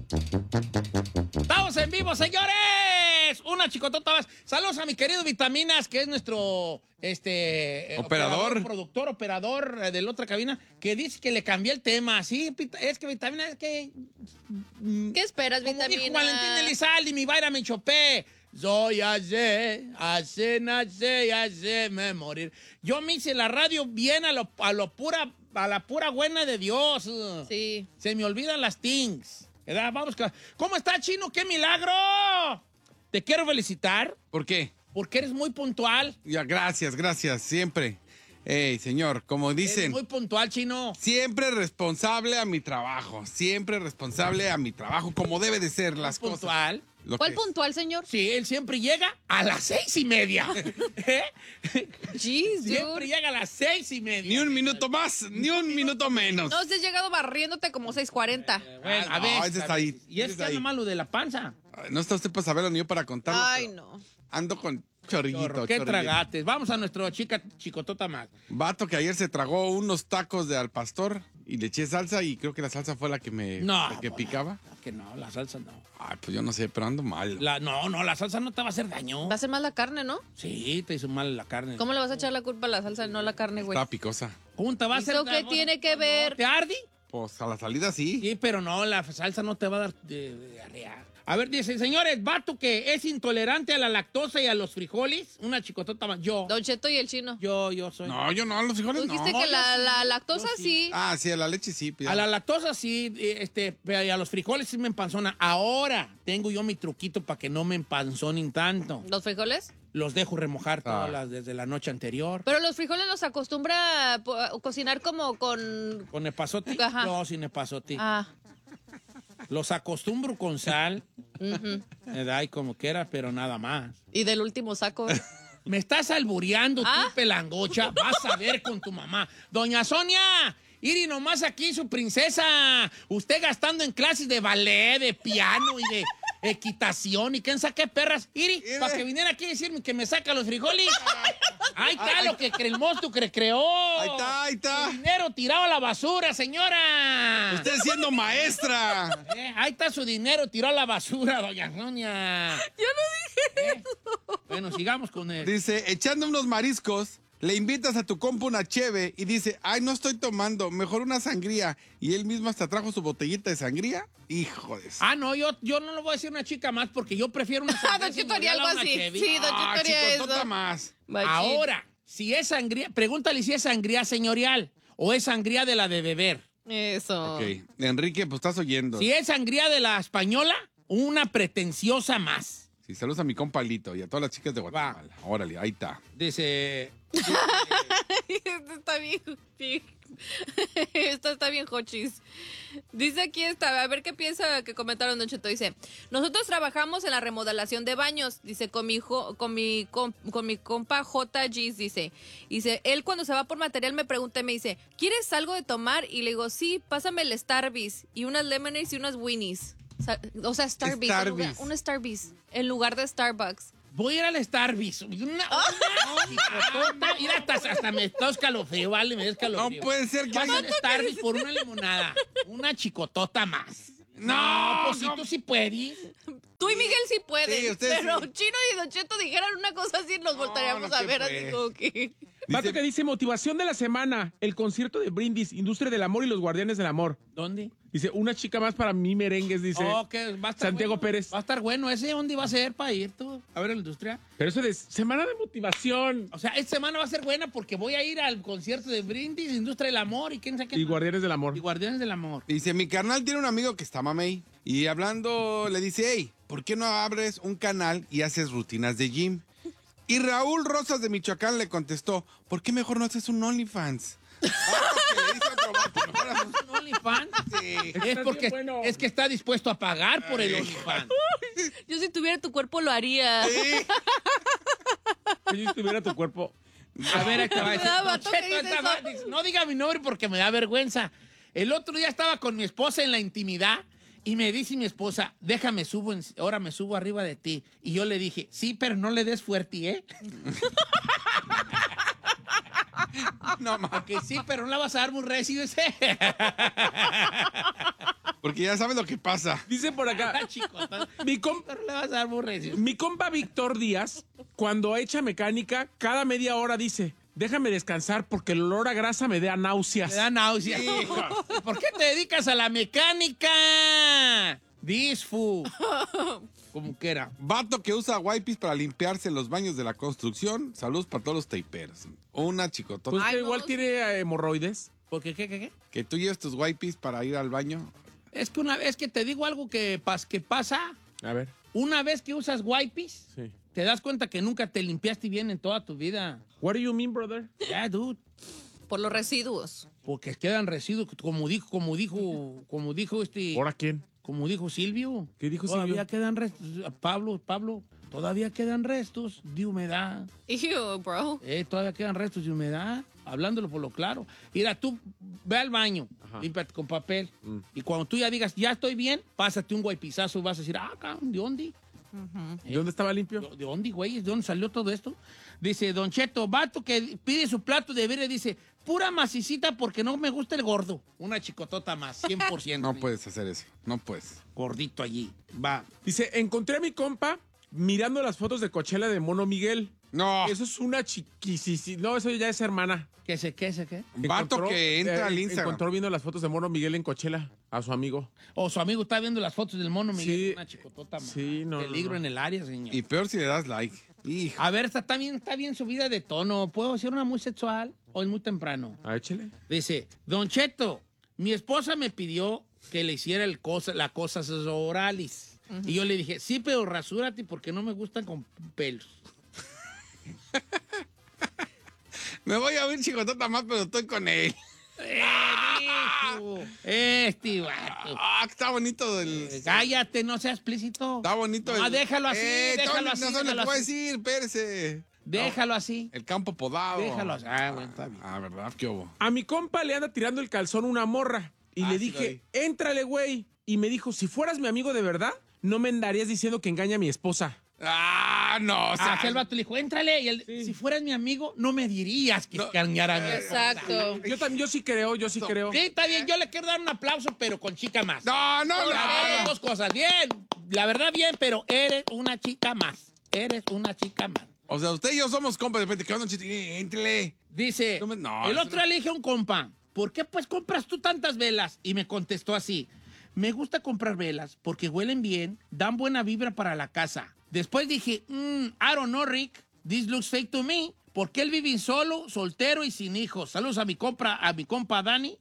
Estamos en vivo, señores. Una chicotota más. Saludos a mi querido Vitaminas, que es nuestro operador, productor, operador de la otra cabina, que dice que le cambié el tema. Sí, es que Vitaminas, es que... ¿Qué esperas, como Vitaminas? dijo Valentín Elizalde, mi vaira me chopé. Soy hace nace, hace me morir. Yo me hice la radio bien a la pura buena de Dios. Sí. Se me olvidan las things. ¿Verdad? Vamos. ¿Cómo está, Chino? ¡Qué milagro! Te quiero felicitar. ¿Por qué? Porque eres muy puntual. Ya, gracias, siempre. Ey, señor, como dicen... Eres muy puntual, Chino. Siempre responsable a mi trabajo, como debe de ser las cosas. Puntual. ¿Cuál puntual, señor? Sí, él siempre llega a las 6:30. Jeez, Siempre llega a las 6:30. Ni un minuto más, ni un minuto menos. No, has llegado barriéndote como 6:40. Bueno, a ver. ese está ahí. Y es ese que está anda ahí. malo de la panza. No está usted para saberlo ni yo para contarlo. Ay, pero no. Ando con chorrillito. ¿Qué chorrillito. tragates? Vamos a nuestro chicotota más. Vato que ayer se tragó unos tacos de al pastor y le eché salsa y creo que la salsa fue la que la que picaba. Que no, la salsa no. Ay, pues yo no sé, pero ando mal. No, la salsa no te va a hacer daño. Va a hacer más la carne, ¿no? Sí, te hizo mal la carne. ¿Cómo le vas a echar la culpa a la salsa y no a la carne, güey? Estaba picosa. ¿Cómo te va a hacer ¿Eso qué tiene que ver? ¿Te ardi? Pues a la salida sí. Sí, pero no, la salsa no te va a dar de diarrea. A ver, dice, señores, vato que es intolerante a la lactosa y a los frijoles, una chicotota más. Yo Don Cheto y el chino. yo soy. No, yo no, a los frijoles Tú no. dijiste que la lactosa Yo sí. sí. Ah, sí, a la leche sí. A la lactosa sí, pero y a los frijoles sí me empanzona. Ahora tengo yo mi truquito para que no me empanzonen tanto. ¿Los frijoles? Los dejo remojar desde la noche anterior. Pero los frijoles los acostumbra a cocinar como con... ¿Con epazote? Ajá. No, sin epazote. Ah, Los acostumbro con sal, ¿verdad? Y como quiera, pero nada más. y del último saco. Me estás albureando, tú, pelangocha. Vas a ver con tu mamá. Doña Sonia, Iri, nomás aquí su princesa. Usted gastando en clases de ballet, de piano y de equitación y quién sabe qué perras. Iri, para que viniera aquí a decirme que me saca los frijoles. Ahí está lo que el monstruo creó. Ahí está. Su dinero tirado a la basura, señora. Usted siendo maestra. Ahí está su dinero tirado a la basura, doña Sonia. Yo no dije eso. Bueno, sigamos con él. Dice, echando unos mariscos, le invitas a tu compa una cheve y dice, ay, no estoy tomando, mejor una sangría. Y él mismo hasta trajo su botellita de sangría. Hijo de... No, yo no lo voy a decir una chica más porque yo prefiero una Ah, sangría. Don Cheto haría algo así. Sí, Don Cheto haría chicotota eso. más. Machín. Ahora, si es sangría, pregúntale si es sangría señorial o es sangría de la de beber. Eso. Ok, Enrique, pues estás oyendo. Si es sangría de la española, una pretenciosa más. Sí, saludos a mi compa Lito y a todas las chicas de Guatemala. Órale, ahí está. Dice... Esto está bien. Esto está bien, hochis. Dice aquí a ver qué piensa que comentaron, Don Cheto. Dice, nosotros trabajamos en la remodelación de baños. Dice, con mi compa JG, dice, él cuando se va por material me pregunta y me dice, ¿quieres algo de tomar? Y le digo, sí, pásame el Starbucks y unas lemonades y unas Winnies. O sea, Starbucks. Starbucks. Un Starbucks en lugar de Starbucks. Voy a ir al Starbucks. Una chicotota. Mira, hasta me está escalofrío, vale, me da escalofrío. No puede ser que Vas alguien... al Starbucks por una limonada. Una chicotota más. No, pues si tú sí puedes. Tú y Miguel sí pueden, Sí, ustedes pero sí. Chino y Don Cheto dijeran una cosa así, nos voltaríamos no, a ¿qué ver pues? así como que... Vato que dice motivación de la semana, el concierto de Brindis, Industria del Amor y los Guardianes del Amor. ¿Dónde? Dice, una chica más para mí merengues, dice Que va a estar Santiago bueno. Pérez. Va a estar bueno. ¿Ese dónde va a ser para ir tú? A ver la industria. Pero eso de semana de motivación. O sea, esta semana va a ser buena porque voy a ir al concierto de Brindis, Industria del Amor y quién sabe qué. Y Guardianes del Amor. Y Guardianes del Amor. Dice, mi carnal tiene un amigo que está mamey y hablando le dice, hey, ¿por qué no abres un canal y haces rutinas de gym? Y Raúl Rosas de Michoacán le contestó, ¿por qué mejor no haces un OnlyFans? Que le dice otro vato, mejor haz ¿Un OnlyFans? Sí. Es porque bien bueno. es que está dispuesto a pagar por el OnlyFans. Yo si tuviera tu cuerpo lo haría. Si yo tuviera tu cuerpo. A ver, ahí te va a decir, Ah, "Don vato, Cheto, ¿qué dice esta eso? va- dice, no diga mi nombre porque me da vergüenza. El otro día estaba con mi esposa en la intimidad y me dice mi esposa, déjame subo, ahora me subo arriba de ti. Y yo le dije, sí, pero no le des fuerte, ¿eh? No, ma. Que sí, pero no la vas a dar muy recio ese. Porque ya sabes lo que pasa. Dice por acá, Ah, chicotota. mi, com- Pero le vas a dar burrecio. mi compa Víctor Díaz, cuando echa mecánica, cada media hora dice, déjame descansar porque el olor a grasa me da náuseas. Me da náusea. ¿Por qué te dedicas a la mecánica? Disfu. Como que era. Vato que usa wipes para limpiarse los baños de la construcción. Saludos para todos los taperos. Una chicotota. Pues que Ay, igual no. tiene hemorroides. ¿Por qué? Que tú lleves tus wipes para ir al baño. Es que una vez que te digo algo que pasa, A ver, una vez que usas wipes, sí. te das cuenta que nunca te limpiaste bien en toda tu vida. What do you mean, brother? Ya, dude. Por los residuos. Porque quedan residuos, como dijo ¿Ahora quién? como dijo Silvio. ¿Qué dijo Todavía Silvio? quedan restos, Pablo, todavía quedan restos de humedad. Ew, bro. Todavía quedan restos de humedad. Hablándolo por lo claro. Mira, tú ve al baño, Ajá. límpiate con papel. Y cuando tú ya digas, ya estoy bien, pásate un guaypizazo y vas a decir, cabrón, ¿de dónde? ¿Y dónde estaba limpio? ¿De dónde, güey? ¿De dónde salió todo esto? Dice, Don Cheto, vato que pide su plato de birria, dice, pura macicita porque no me gusta el gordo. Una chicotota más, 100%. No puedes hacer eso. No puedes. Gordito allí. Va. Dice, encontré a mi compa mirando las fotos de Coachella de Mono Miguel. No. Eso es una chiquisísima. No, eso ya es hermana. ¿Qué? Vato que entra al Instagram. Encontró viendo las fotos de Mono Miguel en Coachella a su amigo. O su amigo está viendo las fotos del mono Miguel. Sí. Una chicotota más. Sí, no, Peligro no. en el área, señor. Y peor si le das like. Hijo. A ver, está bien subida de tono. ¿Puedo hacer una muy sexual o es muy temprano? Échale. Dice, Don Cheto, mi esposa me pidió que le hiciera la cosa oralis. Y yo le dije, sí, pero rasúrate porque no me gustan con pelos. Me voy a oír chicotota más, pero estoy con él. Hijo, este vato. Está bonito el... Cállate, no seas explícito. Está bonito No, el... déjalo así, déjalo así. No, no le déjalo puedo así. decir, espérese. Déjalo así. El campo podado. Déjalo así. Bueno, está bien. ¿Verdad? ¿Qué hubo? A mi compa le anda tirando el calzón una morra. Y le sí, dije, éntrale, güey. Y me dijo, si fueras mi amigo de verdad, no me andarías diciendo que engaña a mi esposa. No, o sea... Aquel vato le dijo, éntrale. Y él, si fueras mi amigo, no me dirías que engañara a mi esposa. Exacto. Yo sí creo. Sí, está bien. Yo le quiero dar un aplauso, pero con chica más. No, Dos cosas. Bien. La verdad, bien, pero eres una chica más. Eres una chica más. O sea, usted y yo somos compas. De repente, ¿qué onda, chiste? Éntrele. Dice, No, el eso otro elige a un compa. ¿Por qué pues compras tú tantas velas? Y me contestó así. Me gusta comprar velas porque huelen bien, dan buena vibra para la casa. Después dije, I don't know, Rick. This looks fake to me. Porque él vive solo, soltero y sin hijos. Saludos a mi compa Dani.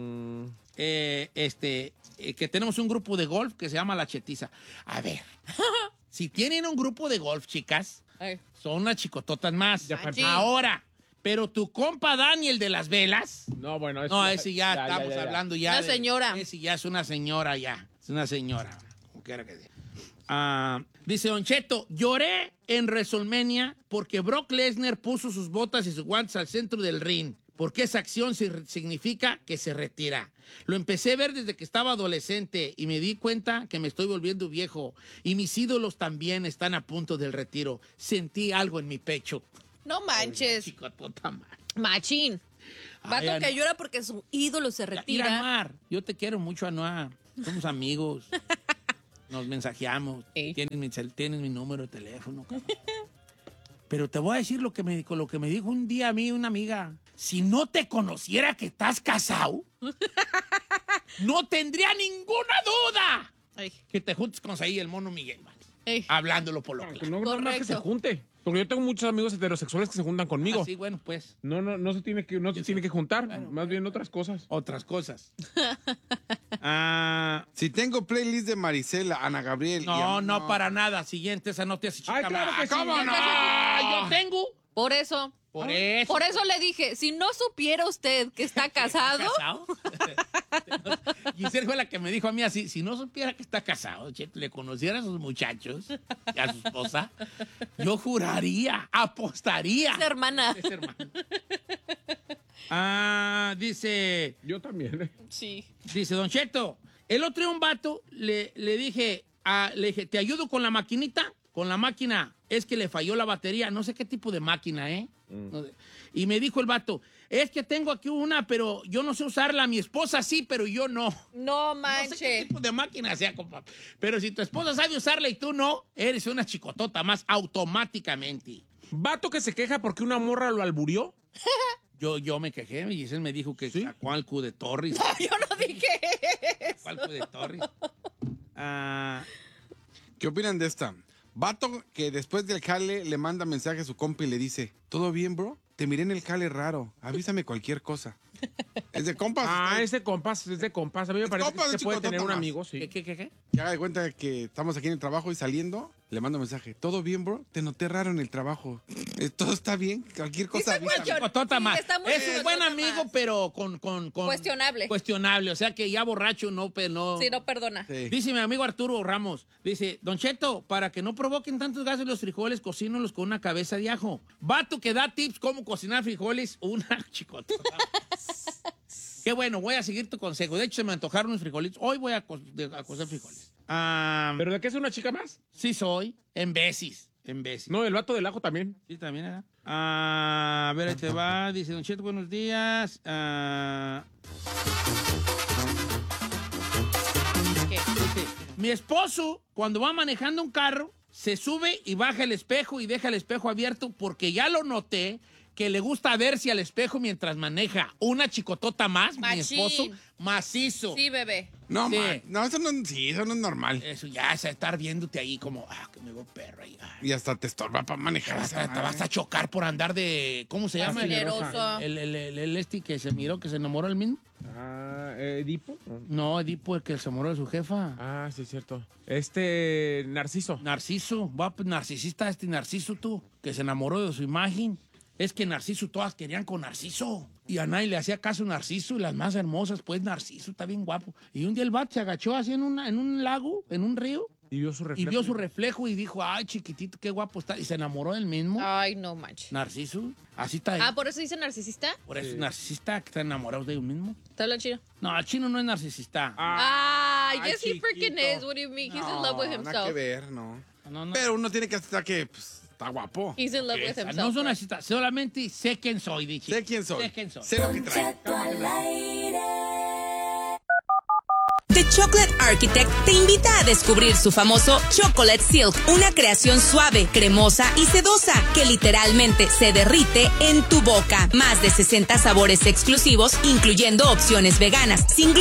Que tenemos un grupo de golf que se llama La Chetiza. A ver, si tienen un grupo de golf, chicas, Ay. son unas chicototas más. Machín. Ahora, pero tu compa Dani, el de las velas. No, bueno. No, ese ya estamos ya. hablando ya. Una señora. Ese ya es una señora ya. Es una señora. Como quiera que sea. Dice Don Cheto, lloré en WrestleMania porque Brock Lesnar puso sus botas y sus guantes al centro del ring. Porque esa acción significa que se retira. Lo empecé a ver desde que estaba adolescente y me di cuenta que me estoy volviendo viejo. Y mis ídolos también están a punto del retiro. Sentí algo en mi pecho. No manches. Chicotota, man. Machín. Ay, Vato que Anuar. llora porque su ídolo se Mira, retira. Anuar, yo te quiero mucho, Anuar. Somos amigos. Nos mensajeamos. Sí. Tienes mi número de teléfono. Cabrón. Pero te voy a decir lo que me dijo un día a mí una amiga. Si no te conociera que estás casado, no tendría ninguna duda Ay, que te juntes con ahí el mono Miguel, man. ay. Hablándolo por lo Que claro. no, no más que se Correcto. junte. Porque yo tengo muchos amigos heterosexuales que se juntan conmigo. Así, bueno, pues, No se tiene que juntar. Más bien otras cosas. otras cosas. Si tengo playlist de Marisela, Ana Gabriel... No, para nada. Siguiente, esa no te hace chica. Ay, claro que sí. ¿Cómo no? Yo tengo. Por eso. Por eso. Por eso le dije, si no supiera usted que está casado, ¿Casado? Giselle fue la que me dijo a mí así, si no supiera que está casado, Cheto, le conociera a sus muchachos y a su esposa, yo juraría, apostaría. es hermana. Es hermano. Dice Yo también. Sí. Don Cheto, el otro día un vato le dije, ¿te ayudo con la maquinita? con la máquina, es que le falló la batería, no sé qué tipo de máquina, ¿eh? No sé. Y me dijo el vato, es que tengo aquí una, pero yo no sé usarla, mi esposa sí, pero yo no. No No manche. sé qué tipo de máquina sea, compa. Pero si tu esposa sabe usarla y tú no, eres una chicotota más automáticamente. Vato que se queja porque una morra lo alburió. Yo me quejé y Giselle me dijo que ¿Sí? sacó al Q de Torres. Yo no dije eso. ¿Cuál Q de Torres? Ah, ¿Qué opinan de esta? Vato que después del jale le manda mensaje a su compa y le dice, ¿todo bien, bro? Te miré en el jale raro. Avísame cualquier cosa. Es de compas. Ah, es de compas, es de compas. A mí me parece compas, que se puede chico, tener un más. amigo, sí. ¿Qué? Que haga de cuenta que estamos aquí en el trabajo y saliendo, le mando mensaje. ¿Todo bien, bro? Te noté raro en el trabajo. ¿Todo está bien? Cualquier cosa está muy avísame. Chicotota Sí, más. está muy Es un chicotota buen amigo, más. pero con Cuestionable. Cuestionable. O sea que ya borracho no. Sí, no perdona. Sí. Dice mi amigo Arturo Ramos, dice, Don Cheto, para que no provoquen tantos gases los frijoles, cocínolos con una cabeza de ajo. Vato que da tips cómo cocinar frijoles, una chicotota. Qué bueno, voy a seguir tu consejo. De hecho, se me antojaron unos frijolitos. Hoy voy a cocer frijoles. ¿Pero de qué es una chica más? Sí soy, en veces. No, el vato del ajo también. Sí, también era. A ver, ahí te va. Dice, Don Cheto, buenos días. Dice, mi esposo, cuando va manejando un carro, se sube y baja el espejo y deja el espejo abierto porque ya lo noté que le gusta verse al espejo mientras maneja. Una chicotota más, mi Machín. esposo, macizo. Sí, bebé. No, Sí. no, eso no, sí, eso no es normal. Eso ya, es estar viéndote ahí como, que me veo perro ahí. Y hasta te estorba para manejar. esa Te madre. vas a chocar por andar de, ¿cómo se llama? Aceleroso. El este que se miró, que se enamoró el mismo. ¿Edipo? No, Edipo, el que se enamoró de su jefa. Ah, sí, es cierto. Narciso. Narciso, va, pues, narcisista Narciso tú, que se enamoró de su imagen. Es que Narciso, todas querían con Narciso. Y a nadie le hacía caso Narciso, y las más hermosas, pues Narciso, está bien guapo. Y un día el vato se agachó así en un lago, en un río, Y vio su reflejo. y vio su reflejo y dijo, ay, chiquitito, qué guapo está. Y se enamoró del mismo. Ay, no manches. Narciso, así está. Ah, ¿por eso dice narcisista? Por eso es narcisista, que está enamorado de él mismo. ¿Te habla chino? No, el chino no es narcisista. Ah, Ay, yes, he freaking chiquito. is. What do you mean? He's in love with No, nada himself. que ver, no. No. Pero uno tiene que aceptar que pues, está guapo. He's in love with himself. No son narcisistas, solamente sé quién soy, dije. Sé quién soy. Sé quién soy. Sé lo que trae. The Chocolate Architect te invita a descubrir su famoso Chocolate Silk, una creación suave, cremosa y sedosa que literalmente se derrite en tu boca. Más de 60 sabores exclusivos, incluyendo opciones veganas, sin